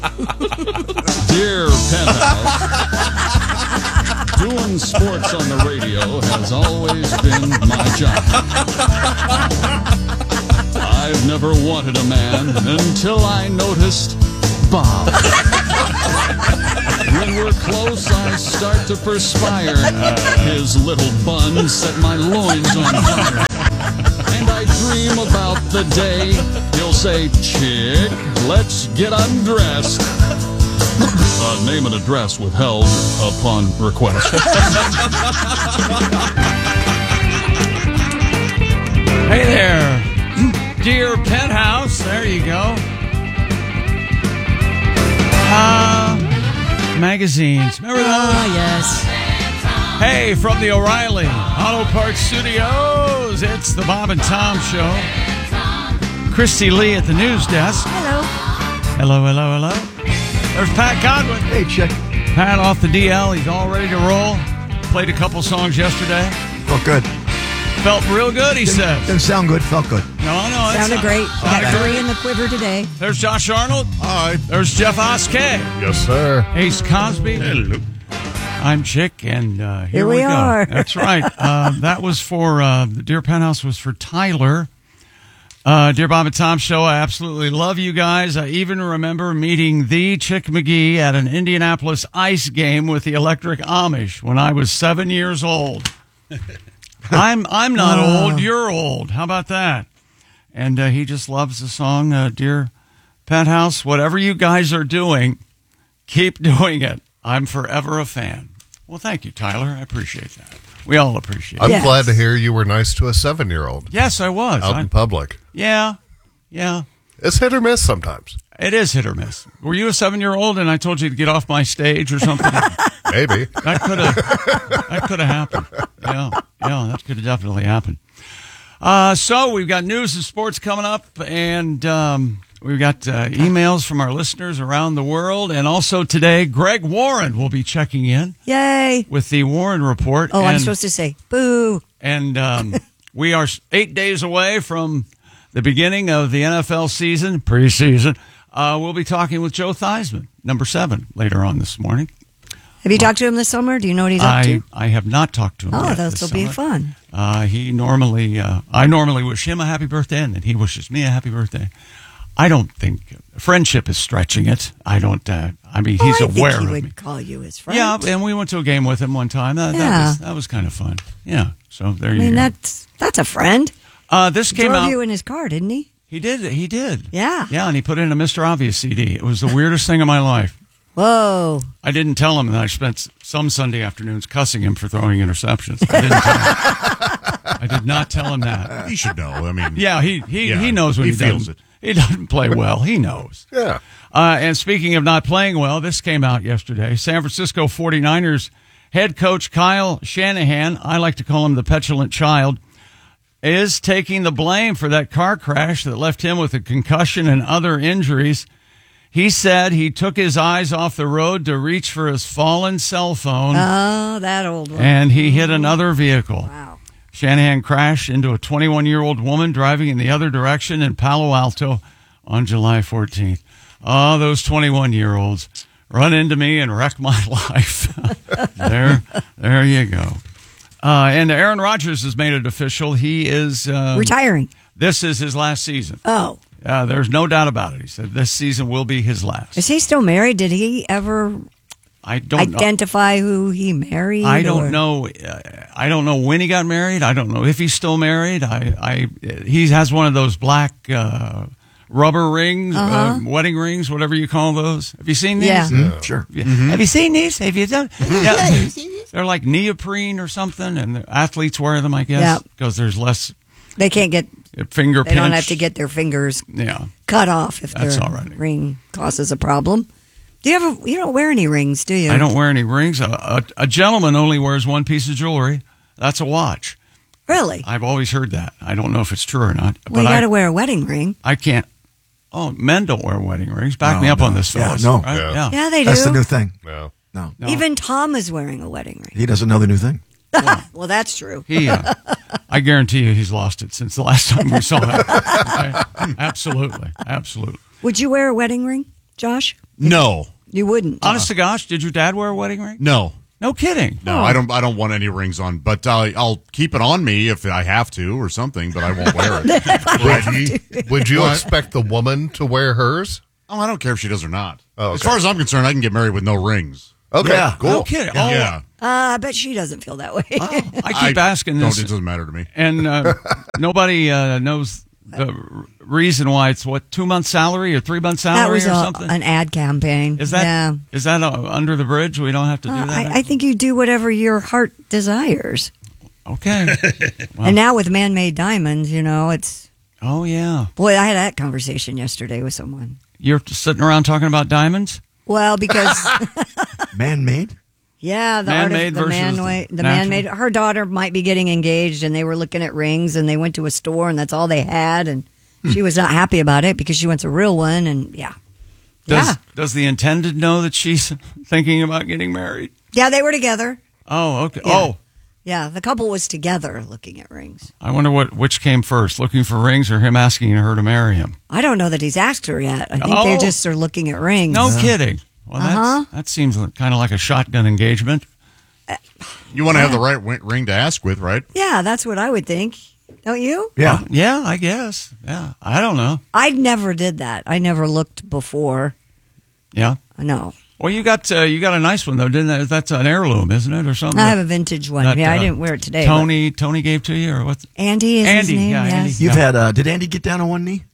Dear Penthouse, doing sports on the radio has always been my job. I've never wanted a man until I noticed Bob. When we're close, I start to perspire. His little bun set my loins on fire. And I dream about the day he'll say, "Chick, let's get undressed." Name and address withheld upon request. Hey there, dear Penthouse. There you go. Magazines. Remember those? Oh, yes. Hey, from the O'Reilly Auto Parts Studios, it's the Bob and Tom Show. Christy Lee at the news desk. Hello. Hello, hello, hello. There's Pat Godwin. Hey, Chick. Pat off the DL. He's all ready to roll. Played a couple songs yesterday. Felt good. Felt real good, he says. Didn't sound good. Felt good. No. Sounded great. Got 3 in the quiver today. There's Josh Arnold. Hi. There's Jeff Oskey. Yes, sir. Ace Cosby. Hello. I'm Chick, and here we go. are. That's right. That was for, the Dear Penthouse was for Tyler. Dear Bob and Tom Show, I absolutely love you guys. I even remember meeting the Chick McGee at an Indianapolis ice game with the Electric Amish when I was 7 years old. I'm not old. You're old. How about that? And he just loves the song, Dear Penthouse. Whatever you guys are doing, keep doing it. I'm forever a fan. Well, thank you, Tyler. I appreciate that. We all appreciate it. I'm glad to hear you were nice to a 7-year-old. Yes, I was. Out in public. Yeah. It's hit or miss sometimes. It is hit or miss. Were you a 7-year-old and I told you to get off my stage or something? Maybe. That could have happened. Yeah, that could have definitely happened. So we've got news and sports coming up, and we've got emails from our listeners around the world. And also today, Greg Warren will be checking in. Yay. With the Warren Report. Oh, I'm supposed to say, boo. And we are 8 days away from the beginning of the NFL season, preseason. We'll be talking with Joe Theismann, number 7, later on this morning. Have you talked to him this summer? Do you know what he's up to? I have not talked to him yet this will be fun. I normally wish him a happy birthday, and then he wishes me a happy birthday. I don't think friendship is stretching it. I don't. He's aware of me. He would call you his friend. Yeah, and we went to a game with him one time. That was kind of fun. Yeah. So there you go. That's a friend. This came out. Drove you in his car, didn't he? He did. Yeah. Yeah, and he put in a Mr. Obvious CD. It was the weirdest thing in my life. Whoa. I didn't tell him that I spent some Sunday afternoons cussing him for throwing interceptions. I didn't tell him. I did not tell him that. He should know. I mean, yeah, he knows when he feels doesn't. it. He doesn't play well. He knows. Yeah. And speaking of not playing well, this came out yesterday. San Francisco 49ers head coach Kyle Shanahan, I like to call him the petulant child, is taking the blame for that car crash that left him with a concussion and other injuries. He said he took his eyes off the road to reach for his fallen cell phone. Oh, that old one. And he hit another vehicle. Wow. Shanahan crashed into a 21-year-old woman driving in the other direction in Palo Alto on July 14th. Oh, those 21-year-olds run into me and wreck my life. There you go. And Aaron Rodgers has made it official. He is retiring. This is his last season. Oh. There's no doubt about it. He said this season will be his last. Is he still married? Did he ever identify who he married? I don't know. I don't know when he got married. I don't know if he's still married. He has one of those black rubber rings, wedding rings, whatever you call those. Have you seen these? Yeah. Sure. Mm-hmm. Have you seen these? Have you done? Yeah. They're like neoprene or something, and the athletes wear them, I guess, because there's less. They can't get finger. They don't have to get their fingers cut off if their ring causes a problem. You don't wear any rings, do you? I don't wear any rings. A gentleman only wears one piece of jewelry. That's a watch. Really? I've always heard that. I don't know if it's true or not. Well, you got to wear a wedding ring. I can't. Oh, men don't wear wedding rings. Back me up on this, fellas. Yeah, no. Right? Yeah, they do. That's the new thing. No. Even Tom is wearing a wedding ring. He doesn't know the new thing. Well, that's true. I guarantee you he's lost it since the last time we saw him. Okay? Absolutely. Would you wear a wedding ring? Josh? No. You wouldn't. Honest to gosh, did your dad wear a wedding ring? No. No kidding. No, I don't want any rings on, but I'll keep it on me if I have to or something, but I won't wear it. Would you expect the woman to wear hers? Oh, I don't care if she does or not. Oh, okay. As far as I'm concerned, I can get married with no rings. Okay, Yeah. cool. No kidding. Oh, Yeah. I bet she doesn't feel that way. I keep asking No, this, it doesn't matter to me. and nobody knows the reason why. It's what, 2 months salary or 3 months That salary was or something? an ad campaign. Is that Yeah. is that under the bridge? We don't have to do that. I think you do whatever your heart desires. Okay. And now with man-made diamonds, it's... Oh yeah. Boy, I had that conversation yesterday with someone. You're sitting around talking about diamonds? Well, because... Man-made? Yeah, the Man-made artist, versus the natural? man-made. Her daughter might be getting engaged, and they were looking at rings, and they went to a store, and that's all they had, and she was not happy about it because she wants a real one, and Does the intended know that she's thinking about getting married? yeah, they were together. Oh, okay. Yeah. Oh, Yeah, the couple was together looking at rings. I wonder which came first, looking for rings or him asking her to marry him. I don't know that he's asked her yet. I think they just are looking at rings. No kidding. Well, that seems kind of like a shotgun engagement. You want to have the right ring to ask with, right? Yeah, that's what I would think. Don't you? Yeah. Yeah, I guess. Yeah, I don't know. I never did that. I never looked before. Yeah. No. Well, you got a nice one though, didn't that? That's an heirloom, isn't it, or something? I have a vintage one. That, I didn't wear it today. Tony gave to you, or what? Andy is his Andy, name. yeah, Andy. Yes. You've had, did Andy get down on one knee?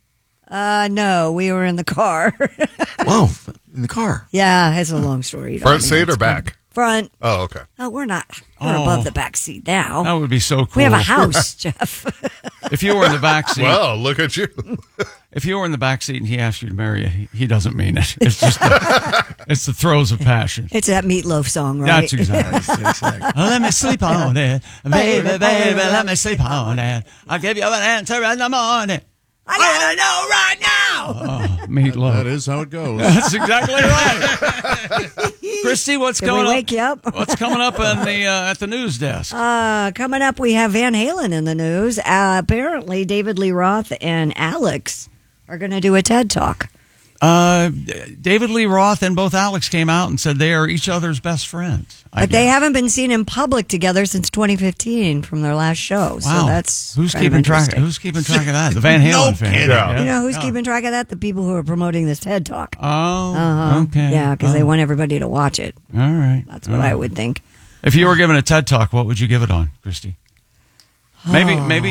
No, we were in the car. Whoa, in the car. Yeah, it's a long story. You don't Front need seat it. or back? Front. Oh, okay. Oh, we're above the back seat now. That would be so cool. We have a house, Jeff. If you were in the back seat, Well, look at you. if you were in the back seat and he asked you to marry you, he doesn't mean it. It's just it's the throes of passion. It's that Meatloaf song, right? That's exactly. Let me sleep on it, baby, baby. Let me sleep on it. I'll give you an answer in the morning. I gotta know right now. Meatloaf. That is how it goes. That's exactly right. Christy, what's Did going we up? wake you up? What's coming up in the at the news desk? Coming up, we have Van Halen in the news. Apparently, David Lee Roth and Alex are going to do a TED Talk. David Lee Roth and both Alex came out and said they are each other's best friends. But they haven't been seen in public together since 2015 from their last show. Wow. So that's who's kind of keeping track? interesting. Who's keeping track of that? The Van Halen fans. kidding. Yeah. You know who's keeping track of that? The people who are promoting this TED Talk. Oh, okay. Yeah, because they want everybody to watch it. All right. That's what I would think. If you were given a TED Talk, what would you give it on, Christy? Maybe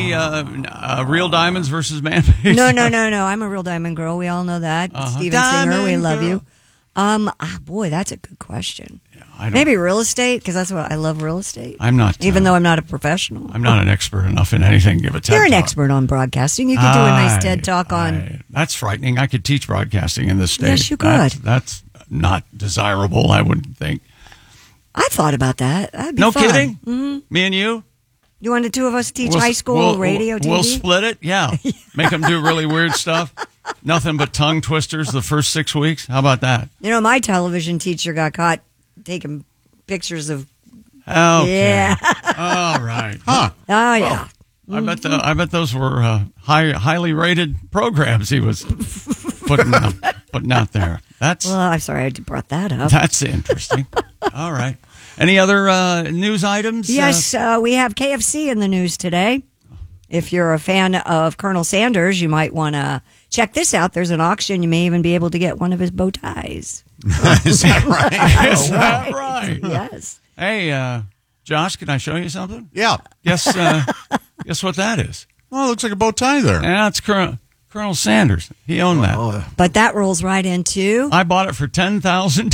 real diamonds versus man-made. No. I'm a real diamond girl. We all know that. Steven Singer, we love you. Boy, that's a good question. Maybe real estate, because that's what I love. Real estate. I'm not. Even though I'm not a professional. I'm not an expert enough in anything to give a TED You're an Talk. expert on broadcasting. You could do a nice TED Talk on. That's frightening. I could teach broadcasting in this state. Yes, you could. That's not desirable, I wouldn't think. I thought about that. That'd be No fun. kidding? Mm-hmm. Me and you? You want the two of us teach high school radio TV? We'll split it, yeah. Make them do really weird stuff. Nothing but tongue twisters the first 6 weeks. How about that? You know, my television teacher got caught taking pictures of. Okay. Yeah. All right. Huh. Oh, yeah. I bet those were highly rated programs he was putting out there. Well, I'm sorry I brought that up. That's interesting. All right. Any other news items? Yes, we have KFC in the news today. If you're a fan of Colonel Sanders, you might want to check this out. There's an auction. You may even be able to get one of his bow ties. Is that right? Is that right? Yes. Hey, Josh, can I show you something? Yeah. Guess what that is? Oh, it looks like a bow tie there. Yeah, it's Colonel Sanders. He owned that. But that rolls right into. I bought it for $10,000.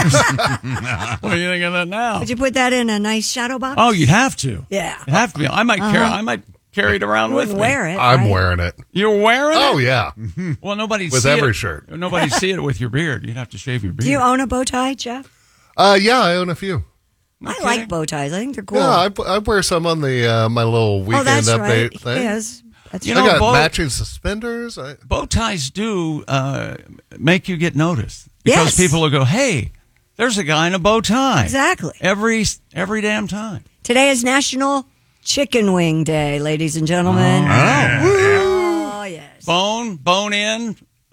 What do you think of that now? Would you put that in a nice shadow box? Oh, you'd have to. Yeah. It'd have to be. I might carry it around You with wouldn't me. wear it. I'm right? wearing it. You're wearing it? Oh, yeah. Well, nobody'd With see every it. shirt. Nobody'd see it with your beard. You'd have to shave your beard. Do you own a bow tie, Jeff? Yeah, I own a few. I like bow ties. I think they're cool. Yeah, I wear some on the my little weekend that's update right. thing. Yes. That's You I know, got matching suspenders. Bow ties do make you get noticed. Because Yes. people will go, hey, there's a guy in a bow tie. Exactly. Every damn time. Today is National Chicken Wing Day, ladies and gentlemen. Oh, yes. Bone in,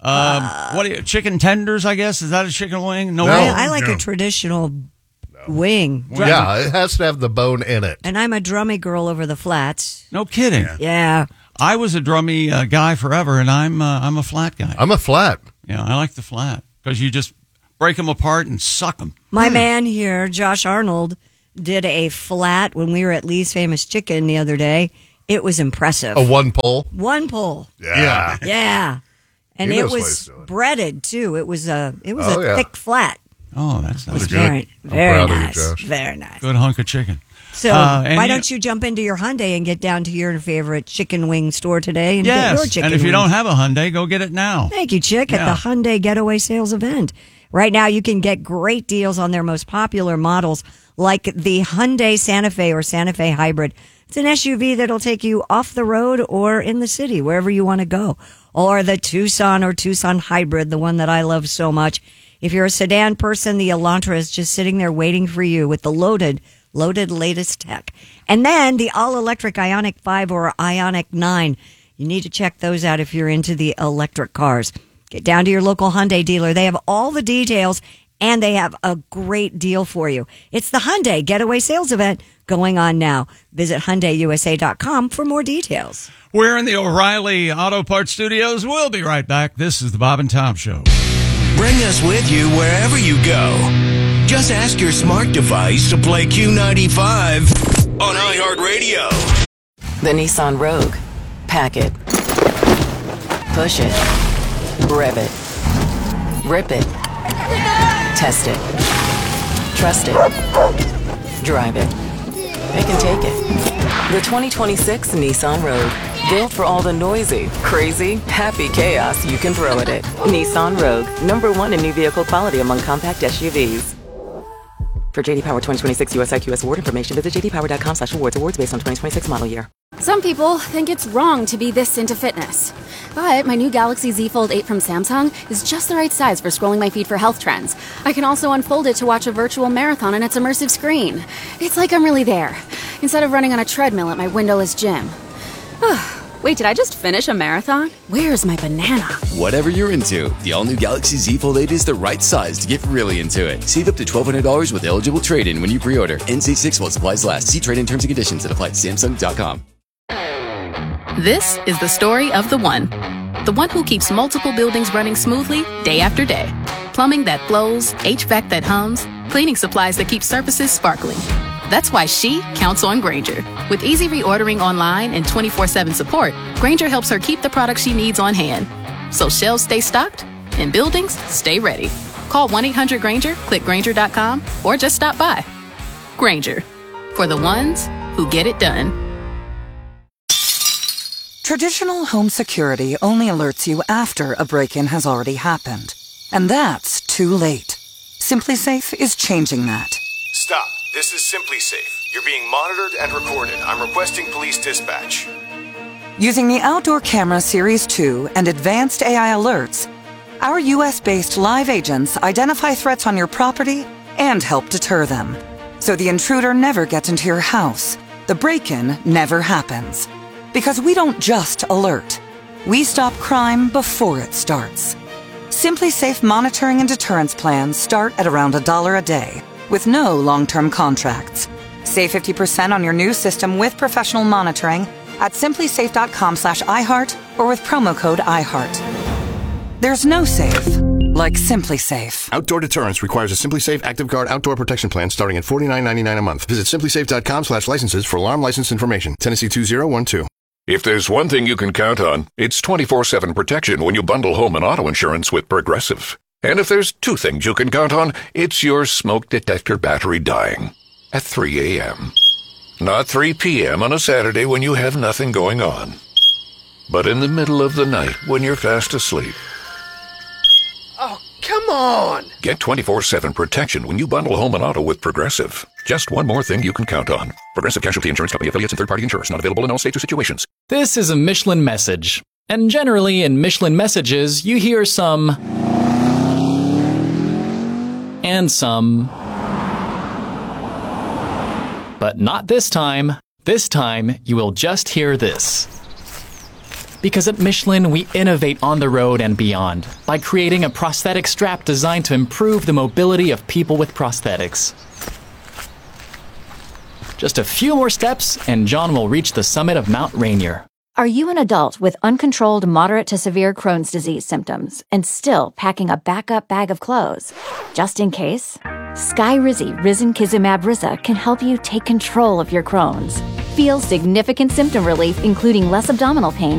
What do you, chicken tenders, I guess? Is that a chicken wing? No. I like a traditional wing. Yeah, it has to have the bone in it. And I'm a drummy girl over the flats. No kidding. Yeah. I was a drummy guy forever, and I'm a flat guy. I'm a flat. Yeah, I like the flat because you just break them apart and suck them. My man here, Josh Arnold, did a flat when we were at Lee's Famous Chicken the other day. It was impressive. A one pull. One pull. Yeah. Yeah. And He it knows what was he's doing. breaded too. It was a yeah. thick flat. Oh, that's It was nice. very, very proud of you, nice. Josh. Very nice. Good hunk of chicken. So and why you- don't you jump into your Hyundai and get down to your favorite chicken wing store today and get your Yes, chicken and if you wings? don't have a Hyundai, go get it now. Thank you, Chick, at Yeah. the Hyundai Getaway Sales Event. Right now, you can get great deals on their most popular models, like the Hyundai Santa Fe or Santa Fe Hybrid. It's an SUV that'll take you off the road or in the city, wherever you want to go. Or the Tucson or Tucson Hybrid, the one that I love so much. If you're a sedan person, the Elantra is just sitting there waiting for you with the loaded latest tech. And then the all-electric Ioniq 5 or Ioniq 9. You need to check those out if you're into the electric cars. Get down to your local Hyundai dealer. They have all the details, and they have a great deal for you. It's the Hyundai Getaway Sales Event going on now. Visit HyundaiUSA.com for more details. We're in the O'Reilly Auto Parts Studios. We'll be right back. This is the Bob and Tom Show. Bring us with you wherever you go. Just ask your smart device to play Q95 on iHeartRadio. The Nissan Rogue. Pack it. Push it. Rev it. Rip it. Test it. Trust it. Drive it. It can take it. The 2026 Nissan Rogue. Built for all the noisy, crazy, happy chaos you can throw at it. Nissan Rogue. #1 in new vehicle quality among compact SUVs. For JD Power 2026 US IQS award information, visit jdpower.com/awards. Awards based on 2026 model year. Some people think it's wrong to be this into fitness. But my new Galaxy Z Fold 8 from Samsung is just the right size for scrolling my feed for health trends. I can also unfold it to watch a virtual marathon on its immersive screen. It's like I'm really there, instead of running on a treadmill at my windowless gym. Wait, did I just finish a marathon? Where's my banana? Whatever you're into, the all-new Galaxy Z Fold 8 is the right size to get really into it. Save up to $1,200 with eligible trade-in when you pre-order. NC6 while supplies last. See trade-in terms and conditions at Samsung.com. This is the story of the one who keeps multiple buildings running smoothly day after day. Plumbing that flows, HVAC that hums, cleaning supplies that keep surfaces sparkling. That's why she counts on Grainger. With easy reordering online and 24/7 support, Grainger helps her keep the products she needs on hand. So shelves stay stocked and buildings stay ready. Call 1-800-GRAINGER, click Grainger.com, or just stop by. Grainger, for the ones who get it done. Traditional home security only alerts you after a break-in has already happened. And that's too late. Simply Safe is changing that. Stop. This is Simply Safe. You're being monitored and recorded. I'm requesting police dispatch. Using the Outdoor Camera Series 2 and advanced AI alerts, our US-based live agents identify threats on your property and help deter them. So the intruder never gets into your house. The break-in never happens. Because we don't just alert. We stop crime before it starts. Simply Safe monitoring and deterrence plans start at around $1 a day, with no long-term contracts. Save 50% on your new system with professional monitoring at simplysafe.com/iHeart or with promo code iHeart. There's no safe like Simply Safe. Outdoor deterrence requires a Simply Safe Active Guard outdoor protection plan starting at $49.99 a month. Visit simplysafe.com/licenses for alarm license information. Tennessee 2012. If there's one thing you can count on, it's 24/7 protection when you bundle home and auto insurance with Progressive. And if there's two things you can count on, it's your smoke detector battery dying at 3 a.m. Not 3 p.m. on a Saturday when you have nothing going on, but in the middle of the night when you're fast asleep. Oh, come on! Get 24/7 protection when you bundle home and auto with Progressive. Just one more thing you can count on. Progressive Casualty Insurance Company affiliates and third-party insurers. Not available in all states or situations. This is a Michelin message. And generally in Michelin messages, you hear some... and some... But not this time. This time, you will just hear this. Because at Michelin, we innovate on the road and beyond by creating a prosthetic strap designed to improve the mobility of people with prosthetics. Just a few more steps, and John will reach the summit of Mount Rainier. Are you an adult with uncontrolled moderate to severe Crohn's disease symptoms and still packing a backup bag of clothes? Just in case? Skyrizi Risankizumab Riza can help you take control of your Crohn's. Feel significant symptom relief, including less abdominal pain